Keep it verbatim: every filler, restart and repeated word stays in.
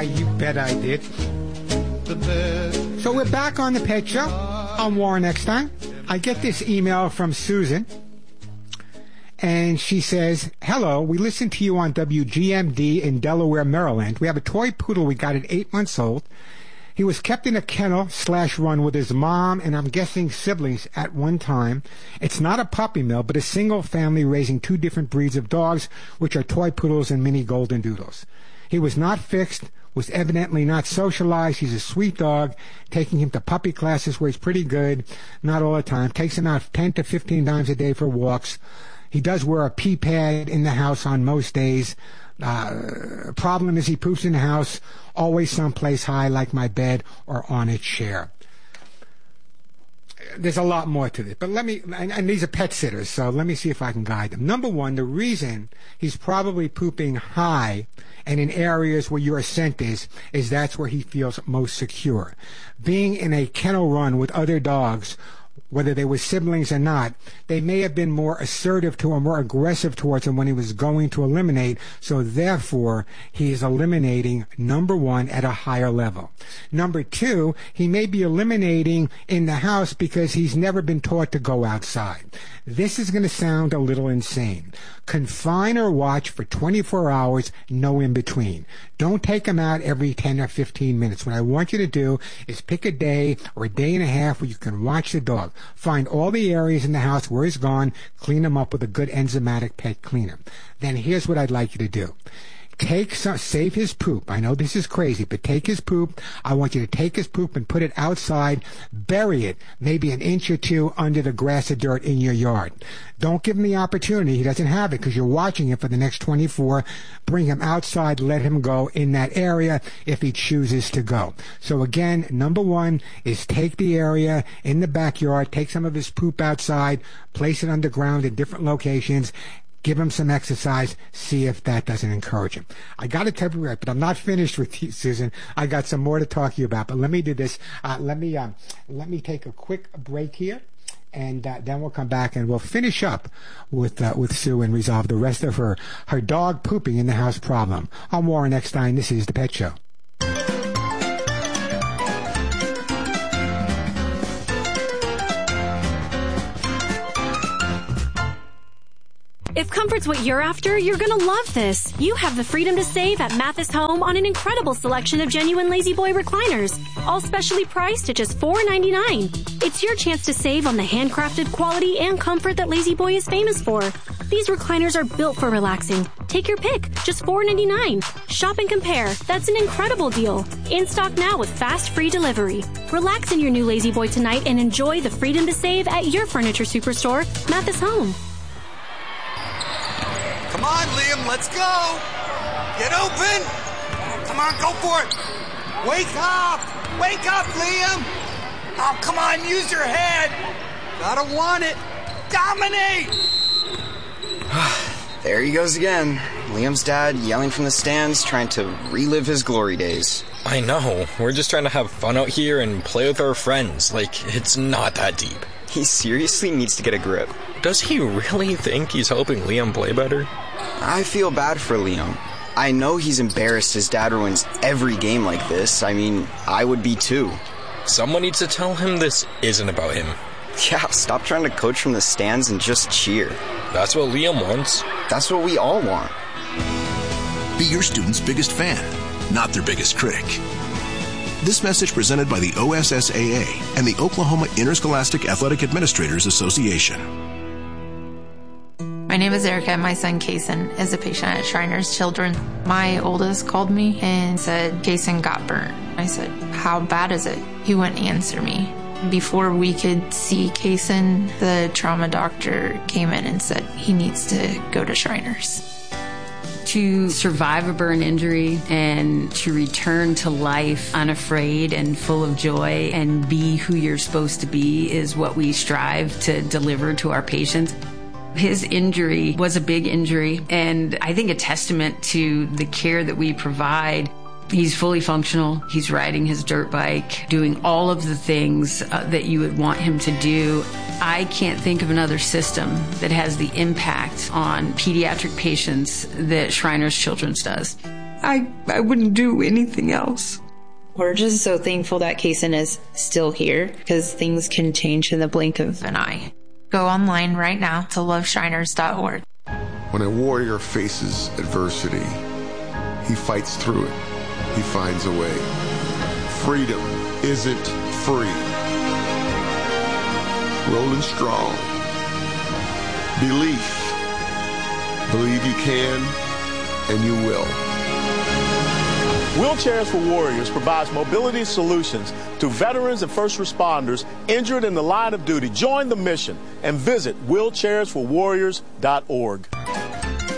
Why, you bet I did. So we're back on the Pet Show. I'm Warren Eckstein. I get this email from Susan, and she says, hello, we listen to you on W G M D in Delaware, Maryland. We have a toy poodle we got at eight months old. He was kept in a kennel slash run with his mom and I'm guessing siblings at one time. It's not a puppy mill, but a single family raising two different breeds of dogs, which are toy poodles and mini golden doodles. He was not fixed, was evidently not socialized. He's a sweet dog. Taking him to puppy classes where he's pretty good, not all the time. Takes him out ten to fifteen times a day for walks. He does wear a pee pad in the house on most days. Uh, problem is he poops in the house, always someplace high like my bed or on a chair. There's a lot more to this, but let me, and, and these are pet sitters, so let me see if I can guide them. Number one, the reason he's probably pooping high and in areas where your scent is, is that's where he feels most secure. Being in a kennel run with other dogs, whether they were siblings or not, they may have been more assertive to him, more aggressive towards him when he was going to eliminate, so therefore he is eliminating, number one, at a higher level. Number two, he may be eliminating in the house because he's never been taught to go outside. This is going to sound a little insane. Confine or watch for twenty-four hours, no in between. Don't take him out every ten or fifteen minutes. What I want you to do is pick a day or a day and a half where you can watch the dog. Find all the areas in the house where he's gone, clean him up with a good enzymatic pet cleaner. Then here's what I'd like you to do. Take some, save his poop. I know this is crazy, but take his poop. I want you to take his poop and put it outside, bury it maybe an inch or two under the grass or dirt in your yard. Don't give him the opportunity. He doesn't have it because you're watching it for the next twenty-four. Bring him outside, let him go in that area if he chooses to go. So again, number one is take the area in the backyard, take some of his poop outside, place it underground in different locations. Give him some exercise, see if that doesn't encourage him. I got to tell you, but I'm not finished with you, Susan. I got some more to talk to you about, but let me do this. Uh, let me um, let me take a quick break here, and uh, then we'll come back and we'll finish up with uh, with Sue and resolve the rest of her her dog pooping in the house problem. I'm Warren Eckstein. This is The Pet Show. If comfort's what you're after, you're going to love this. You have the freedom to save at Mathis Home on an incredible selection of genuine Lazy Boy recliners, all specially priced at just four ninety-nine. It's your chance to save on the handcrafted quality and comfort that Lazy Boy is famous for. These recliners are built for relaxing. Take your pick, just four ninety-nine. Shop and compare. That's an incredible deal. In stock now with fast free delivery. Relax in your new Lazy Boy tonight and enjoy the freedom to save at your furniture superstore, Mathis Home. Come on, Liam, let's go. Get open. Come on, go for it. Wake up. Wake up, Liam. Oh, come on, use your head. Gotta want it. Dominate. There he goes again. Liam's dad yelling from the stands, trying to relive his glory days. I know. We're just trying to have fun out here and play with our friends. Like, it's not that deep. He seriously needs to get a grip. Does he really think he's helping Liam play better? I feel bad for Liam. I know he's embarrassed his dad ruins every game like this. I mean, I would be too. Someone needs to tell him this isn't about him. Yeah, stop trying to coach from the stands and just cheer. That's what Liam wants. That's what we all want. Be your student's biggest fan, not their biggest critic. This message presented by the O S S A A and the Oklahoma Interscholastic Athletic Administrators Association. My name is Erica. My son, Kason, is a patient at Shriners Children. My oldest called me and said, Kason got burnt. I said, how bad is it? He wouldn't answer me. Before we could see Kason, the trauma doctor came in and said he needs to go to Shriners. To survive a burn injury and to return to life unafraid and full of joy and be who you're supposed to be is what we strive to deliver to our patients. His injury was a big injury, and I think a testament to the care that we provide. He's fully functional. He's riding his dirt bike, doing all of the things uh, that you would want him to do. I can't think of another system that has the impact on pediatric patients that Shriners Children's does. I, I wouldn't do anything else. We're just so thankful that Kaysen is still here because things can change in the blink of an eye. Go online right now to love shriners dot org. When a warrior faces adversity, he fights through it. He finds a way. Freedom isn't free. Rolling strong. Belief. Believe you can, and you will. Wheelchairs for Warriors provides mobility solutions to veterans and first responders injured in the line of duty. Join the mission and visit wheelchairs for warriors dot org.